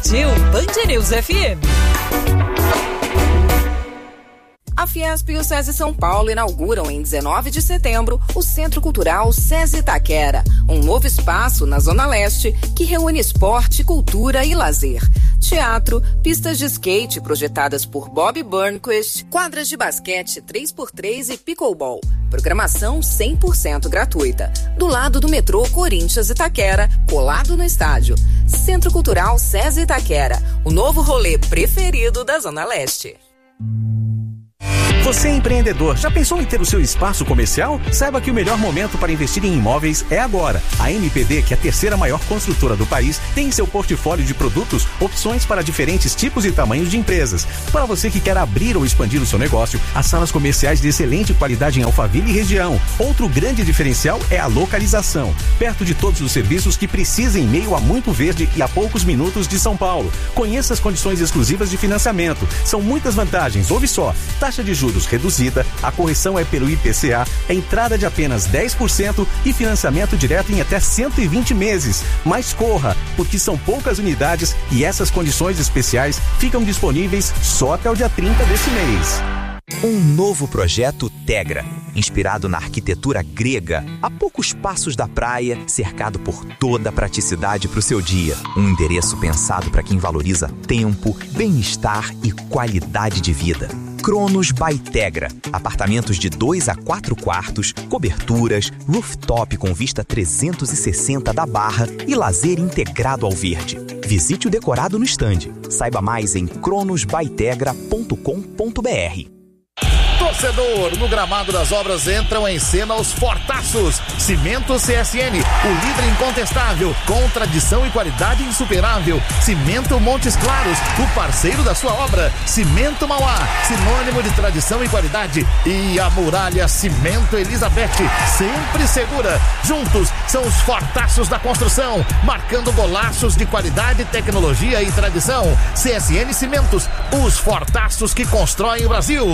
Band News FM. A Fiesp e o SESI São Paulo inauguram em 19 de setembro o Centro Cultural SESI Itaquera, um novo espaço na Zona Leste que reúne esporte, cultura e lazer. Teatro, pistas de skate projetadas por Bob Burnquist, quadras de basquete 3x3 e pickleball. Programação 100% gratuita. Do lado do metrô Corinthians Itaquera, colado no estádio. Centro Cultural SESI Itaquera, o novo rolê preferido da Zona Leste. Você é empreendedor, já pensou em ter o seu espaço comercial? Saiba que o melhor momento para investir em imóveis é agora. A MPD, que é a terceira maior construtora do país, tem em seu portfólio de produtos opções para diferentes tipos e tamanhos de empresas. Para você que quer abrir ou expandir o seu negócio, as salas comerciais de excelente qualidade em Alphaville e região. Outro grande diferencial é a localização. Perto de todos os serviços que precisa em meio a muito verde e a poucos minutos de São Paulo. Conheça as condições exclusivas de financiamento. São muitas vantagens, ouve só. Taxa de juros reduzida, a correção é pelo IPCA, entrada de apenas 10% e financiamento direto em até 120 meses. Mas corra, porque são poucas unidades e essas condições especiais ficam disponíveis só até o dia 30 desse mês. Um novo projeto Tegra, inspirado na arquitetura grega, a poucos passos da praia, cercado por toda a praticidade para o seu dia. Um endereço pensado para quem valoriza tempo, bem-estar e qualidade de vida. Cronos by Tegra. Apartamentos de 2 a 4 quartos, coberturas, rooftop com vista 360 da Barra e lazer integrado ao verde. Visite o decorado no estande. Saiba mais em cronosbytegra.com.br. Torcedor, no gramado das obras entram em cena os fortaços. Cimento CSN, o líder incontestável, com tradição e qualidade insuperável. Cimento Montes Claros, o parceiro da sua obra. Cimento Mauá, sinônimo de tradição e qualidade. E a Muralha Cimento Elizabeth, sempre segura. Juntos são os fortaços da construção, marcando golaços de qualidade, tecnologia e tradição. CSN Cimentos, os fortaços que constroem o Brasil.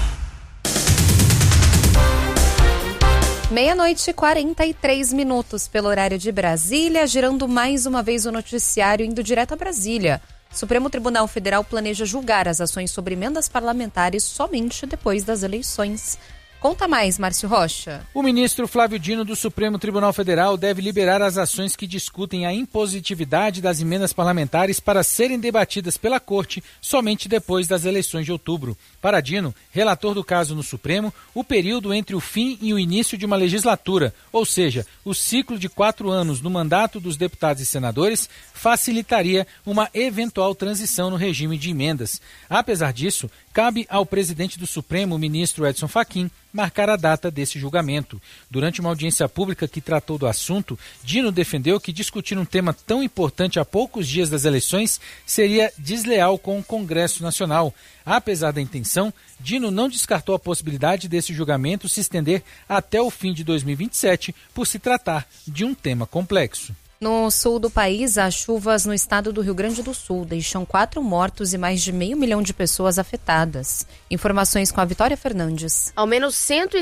00:43 pelo horário de Brasília, girando mais uma vez o noticiário indo direto a Brasília. Supremo Tribunal Federal planeja julgar as ações sobre emendas parlamentares somente depois das eleições. Conta mais, Márcio Rocha. O ministro Flávio Dino do Supremo Tribunal Federal deve liberar as ações que discutem a impositividade das emendas parlamentares para serem debatidas pela Corte somente depois das eleições de outubro. Para Dino, relator do caso no Supremo, o período entre o fim e o início de uma legislatura, ou seja, o ciclo de 4 anos no mandato dos deputados e senadores, facilitaria uma eventual transição no regime de emendas. Apesar disso, cabe ao presidente do Supremo, o ministro Edson Fachin, marcar a data desse julgamento. Durante uma audiência pública que tratou do assunto, Dino defendeu que discutir um tema tão importante a poucos dias das eleições seria desleal com o Congresso Nacional. Apesar da intenção, Dino não descartou a possibilidade desse julgamento se estender até o fim de 2027, por se tratar de um tema complexo. No sul do país, as chuvas no estado do Rio Grande do Sul deixam 4 mortos e mais de 500 mil de pessoas afetadas. Informações com a Vitória Fernandes. Ao menos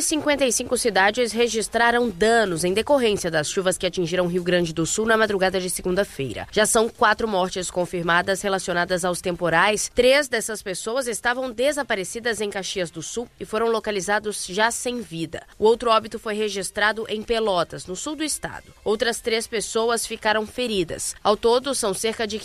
155 cidades registraram danos em decorrência das chuvas que atingiram o Rio Grande do Sul na madrugada de segunda-feira. Já são 4 mortes confirmadas relacionadas aos temporais. 3 dessas pessoas estavam desaparecidas em Caxias do Sul e foram localizados já sem vida. O outro óbito foi registrado em Pelotas, no sul do estado. Outras 3 pessoas ficaram feridas. Ao todo, são cerca de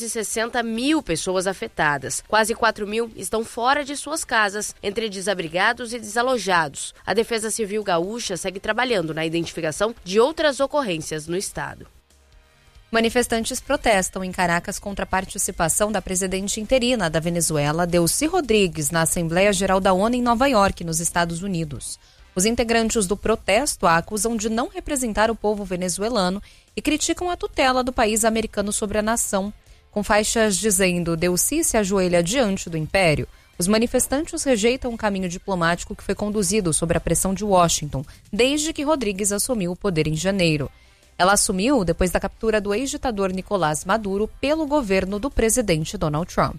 560 mil pessoas afetadas. Quase 4 mil estão fora de suas casas, entre desabrigados e desalojados. A Defesa Civil Gaúcha segue trabalhando na identificação de outras ocorrências no estado. Manifestantes protestam em Caracas contra a participação da presidente interina da Venezuela, Delcy Rodrigues, na Assembleia Geral da ONU em Nova York, nos Estados Unidos. Os integrantes do protesto a acusam de não representar o povo venezuelano e criticam a tutela do país americano sobre a nação. Com faixas dizendo "Delcy se ajoelha diante do império", os manifestantes rejeitam o caminho diplomático que foi conduzido sob a pressão de Washington desde que Rodrigues assumiu o poder em janeiro. Ela assumiu depois da captura do ex-ditador Nicolás Maduro pelo governo do presidente Donald Trump.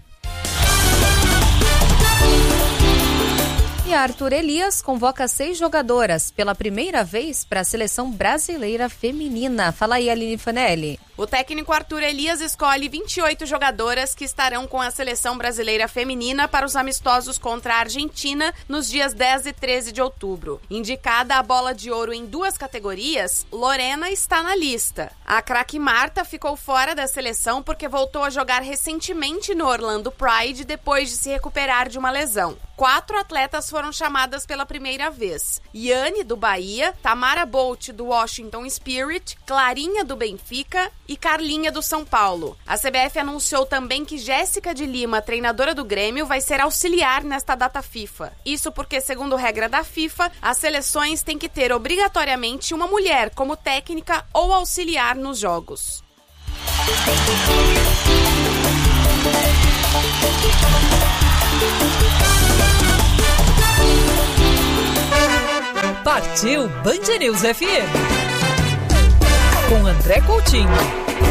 E Arthur Elias convoca 6 jogadoras pela primeira vez para a seleção brasileira feminina. Fala aí, Aline Fanelli. O O técnico Arthur Elias escolhe 28 jogadoras que estarão com a seleção brasileira feminina para os amistosos contra a Argentina nos dias 10 e 13 de outubro. Indicada a bola de ouro em 2 categorias, Lorena está na lista. A craque Marta ficou fora da seleção porque voltou a jogar recentemente no Orlando Pride depois de se recuperar de uma lesão. 4 atletas foram chamadas pela primeira vez: Yane, do Bahia, Tamara Bolt, do Washington Spirit, Clarinha, do Benfica e Carlinha, do São Paulo. A CBF anunciou também que Jéssica de Lima, treinadora do Grêmio, vai ser auxiliar nesta data FIFA. Isso porque, segundo regra da FIFA, as seleções têm que ter obrigatoriamente uma mulher como técnica ou auxiliar nos jogos. Partiu Band News FM. Com André Coutinho.